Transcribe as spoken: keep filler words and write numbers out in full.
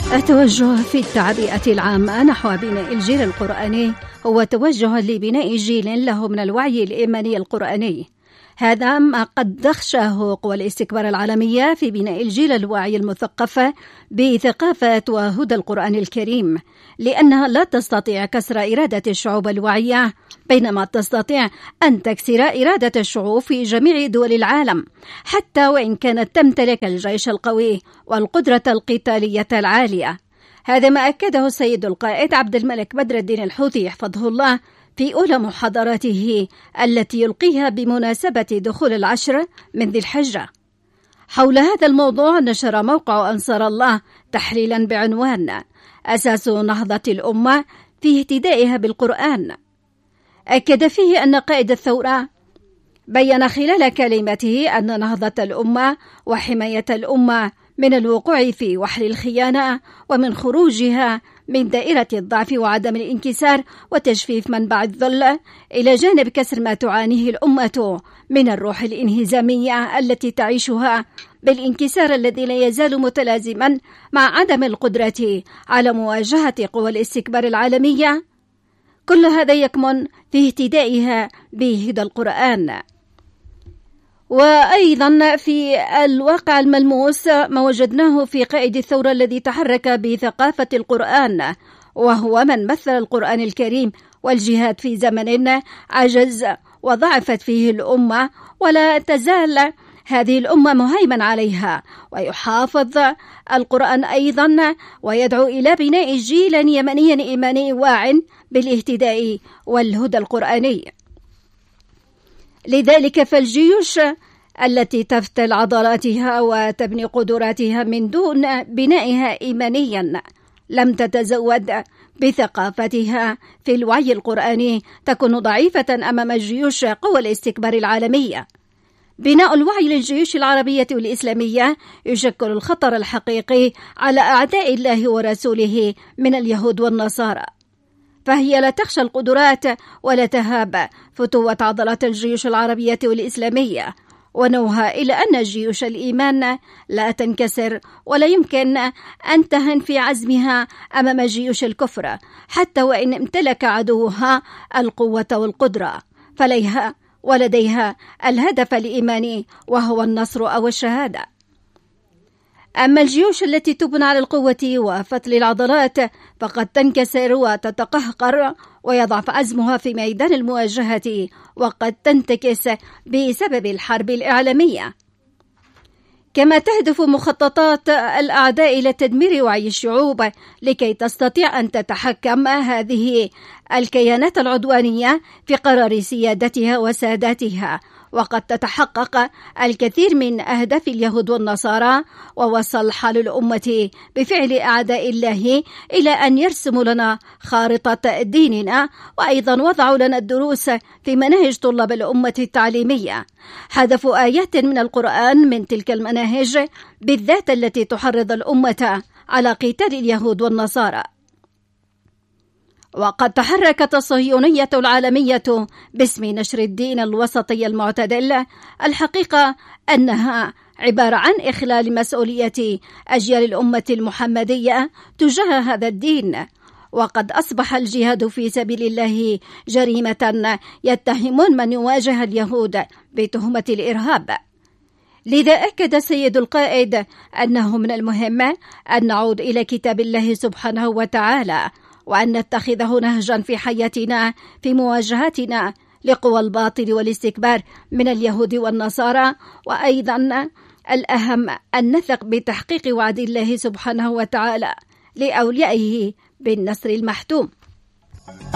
التوجه في التعبئة العامة نحو بناء الجيل القرآني هو توجه لبناء جيل له من الوعي الإيماني القرآني. هذا ما قد تخشاه قوى الاستكبار العالمية في بناء الجيل الواعي المثقف بثقافة وهدى القرآن الكريم، لأنها لا تستطيع كسر إرادة الشعوب الواعية، بينما تستطيع أن تكسر إرادة الشعوب في جميع دول العالم، حتى وإن كانت تمتلك الجيش القوي والقدرة القتالية العالية. هذا ما أكده السيد القائد عبد الملك بدر الدين الحوثي يحفظه الله في أولى محاضراته التي يلقيها بمناسبة دخول العشر من ذي الحجة. حول هذا الموضوع نشر موقع أنصار الله تحليلا بعنوان أساس نهضة الأمة في اهتدائها بالقرآن. أكد فيه أن قائد الثورة بيّن خلال كلمته أن نهضة الأمة وحماية الأمة من الوقوع في وحل الخيانة ومن خروجها من دائرة الضعف وعدم الانكسار وتجفيف منبع الذل، إلى جانب كسر ما تعانيه الأمة من الروح الانهزامية التي تعيشها بالانكسار الذي لا يزال متلازما مع عدم القدرة على مواجهة قوى الاستكبار العالمية. كل هذا يكمن في اهتدائها بهدى القرآن. وأيضا في الواقع الملموس ما وجدناه في قائد الثورة الذي تحرك بثقافة القرآن، وهو من مثل القرآن الكريم والجهاد في زمن عجز وضعفت فيه الأمة، ولا تزال هذه الأمة مهيمن عليها، ويحافظ القرآن أيضا ويدعو إلى بناء جيل يمني إيماني واع بالاهتداء والهدى القرآني. لذلك فالجيوش التي تفتل عضلاتها وتبني قدراتها من دون بنائها إيمانيا لم تتزود بثقافتها في الوعي القرآني تكون ضعيفة أمام جيوش قوى الاستكبار العالمية. بناء الوعي للجيوش العربية والإسلامية يشكل الخطر الحقيقي على أعداء الله ورسوله من اليهود والنصارى، فهي لا تخشى القدرات ولا تهاب فتوة عضلات الجيوش العربية والإسلامية، ونوها إلى أن جيوش الإيمان لا تنكسر ولا يمكن أن تهن في عزمها أمام جيوش الكفر، حتى وإن امتلك عدوها القوة والقدرة، فليها ولديها الهدف الإيماني وهو النصر أو الشهادة. أما الجيوش التي تبنى على القوة وفتل العضلات فقد تنكسر وتتقهقر ويضعف عزمها في ميدان المواجهة، وقد تنتكس بسبب الحرب الإعلامية. كما تهدف مخططات الأعداء إلى تدمير وعي الشعوب لكي تستطيع أن تتحكم هذه الكيانات العدوانية في قرار سيادتها وساداتها، وقد تتحقق الكثير من أهداف اليهود والنصارى، ووصل حال الأمة بفعل أعداء الله إلى أن يرسموا لنا خارطة ديننا، وأيضا وضعوا لنا الدروس في مناهج طلاب الأمة التعليمية، حذفوا آيات من القرآن من تلك المناهج بالذات التي تحرض الأمة على قتال اليهود والنصارى. وقد تحركت الصهيونية العالمية باسم نشر الدين الوسطي المعتدل، الحقيقة أنها عبارة عن إخلال مسؤولية أجيال الأمة المحمدية تجاه هذا الدين. وقد أصبح الجهاد في سبيل الله جريمة يتهمون من يواجه اليهود بتهمة الإرهاب. لذا أكد سيد القائد أنه من المهم أن نعود إلى كتاب الله سبحانه وتعالى، وأن نتخذه نهجا في حياتنا في مواجهتنا لقوى الباطل والاستكبار من اليهود والنصارى. وأيضا الأهم أن نثق بتحقيق وعد الله سبحانه وتعالى لأوليائه بالنصر المحتوم.